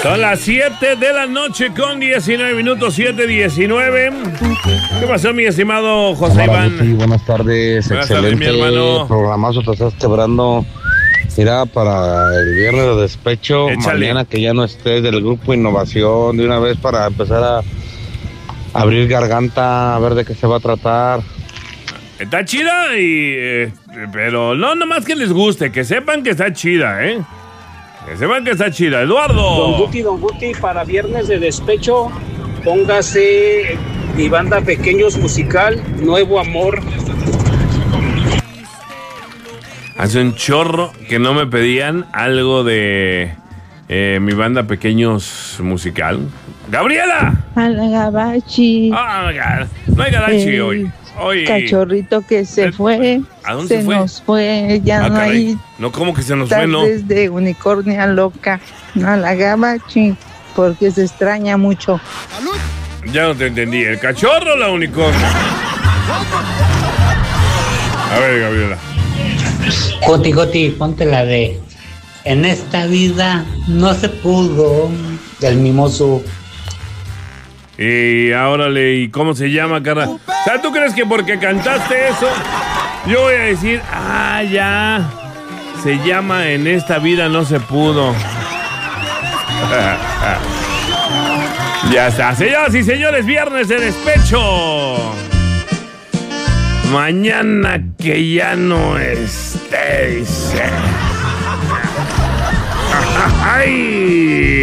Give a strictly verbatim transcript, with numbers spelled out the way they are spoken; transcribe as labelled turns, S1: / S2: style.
S1: Son las siete de la noche con diecinueve minutos, siete diecinueve. ¿Qué pasó, mi estimado José
S2: Hola,
S1: Iván?
S2: Guti, buenas tardes,
S1: Buenas
S2: excelente
S1: tardes, mi hermano.
S2: programazo te estás quebrando. Mira, para el viernes de despecho,
S1: Échale.
S2: mañana que ya no estés del grupo Innovación, de una vez para empezar a abrir garganta, a ver de qué se va a tratar.
S1: Está chida y... eh, pero no nomás que les guste, que sepan que está chida, ¿eh? Que sepan que está chida. Eduardo.
S3: Don Guti, Don Guti, para viernes de despecho, póngase mi banda Pequeños musical, Nuevo Amor.
S1: Hace un chorro que no me pedían algo de eh, mi banda Pequeños musical. ¡Gabriela!
S4: A la gabachi.
S1: Ah, no hay garachi
S4: El
S1: hoy. Hoy.
S4: Cachorrito que se
S1: Eh,
S4: fue.
S1: ¿a dónde
S4: se
S1: se fue?
S4: nos fue. Ya
S1: Ah,
S4: no
S1: caray.
S4: hay
S1: No, ¿cómo que se nos fue, no?
S4: tardes de unicornia loca. A la gabachi. Porque se extraña mucho.
S1: Ya no te entendí. ¿El cachorro o la unicornio? A ver, Gabriela.
S5: Goti, Goti, ponte la de En esta vida no se pudo, del mimoso.
S1: Y ahora le, ¿y cómo se llama, cara? O sea, ¿tú crees que porque cantaste eso, yo voy a decir, ah, ya, se llama En esta vida no se pudo? Ya está, señoras y señores, viernes de despecho. Mañana que ya no esté, dice. ¡Ay!